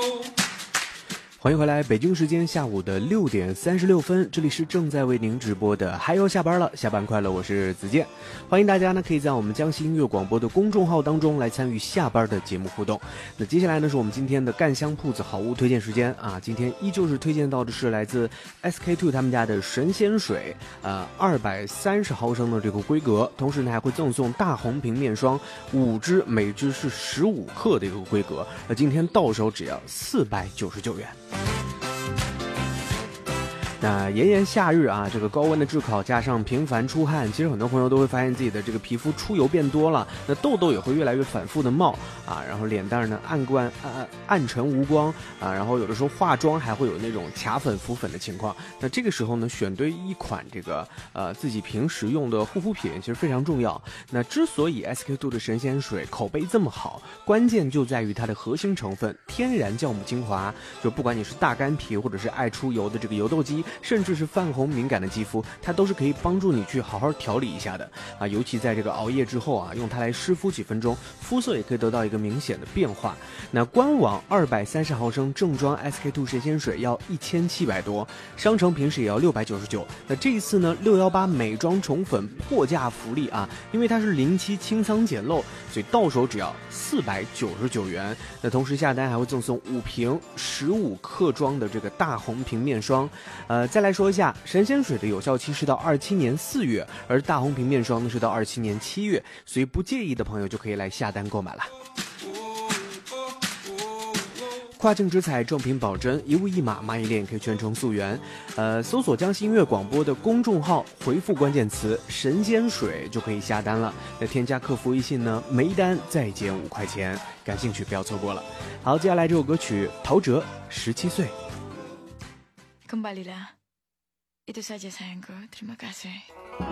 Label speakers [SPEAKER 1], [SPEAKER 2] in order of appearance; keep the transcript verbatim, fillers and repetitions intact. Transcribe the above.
[SPEAKER 1] 欢迎回来，北京时间下午的六点三十六分，这里是正在为您直播的嗨哟下班了，下班快乐，我是子健，欢迎大家呢可以在我们江西音乐广播的公众号当中来参与下班的节目互动。那接下来呢是我们今天的干香铺子好物推荐时间啊，今天依旧是推荐到的是来自 S K two 他们家的神仙水，呃，二百三十毫升的这个规格，同时呢还会赠送大红瓶面霜五支，每支是十五克的一个规格，那今天到手只要四百九十九元。那炎炎夏日啊，这个高温的炙烤加上频繁出汗，其实很多朋友都会发现自己的这个皮肤出油变多了，那痘痘也会越来越反复的冒啊，然后脸蛋呢暗光暗暗沉无光啊，然后有的时候化妆还会有那种卡粉浮粉的情况。那这个时候呢，选对一款这个呃自己平时用的护肤品其实非常重要。那之所以 S K two 的神仙水口碑这么好，关键就在于它的核心成分天然酵母精华，就不管你是大干皮或者是爱出油的这个油痘肌，甚至是泛红敏感的肌肤，它都是可以帮助你去好好调理一下的啊！尤其在这个熬夜之后啊，用它来湿敷几分钟，肤色也可以得到一个明显的变化。那官网二百三十毫升正装 S K two 神仙水要一千七百多，商城平时也要六百九十九。那这一次呢，六一八美妆宠粉破价福利啊，因为它是零期清仓捡漏，所以到手只要四百九十九元。那同时下单还会赠送五瓶十五克装的这个大红瓶面霜。呃，再来说一下，神仙水的有效期是到二七年四月，而大红瓶面霜呢是到二七年七月，所以不介意的朋友就可以来下单购买了。跨境直采正品保真，一物一码，蚂蚁链可以全程溯源。呃，搜索江西音乐广播的公众号，回复关键词神仙水就可以下单了。那添加客服微信呢，每一单再减五块钱，感兴趣不要错过了。好，接下来这首歌曲陶喆十七岁。
[SPEAKER 2] Kembalilah, itu saja sayangku, terima kasih.